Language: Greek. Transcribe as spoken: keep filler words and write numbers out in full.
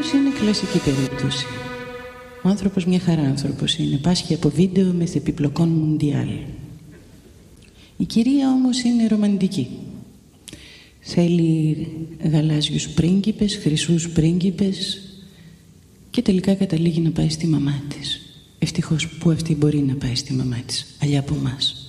κύριος είναι κλασική περίπτωση. Ο άνθρωπος μια χαρά άνθρωπος είναι. Πάσχει από βίντεο με επιπλοκών μουντιάλ. Η κυρία όμως είναι ρομαντική. Θέλει γαλάζιους πρίγκιπες, χρυσούς πρίγκιπες και τελικά καταλήγει να πάει στη μαμά της. Ευτυχώς που αυτή μπορεί να πάει στη μαμά της, αλλιά από εμάς.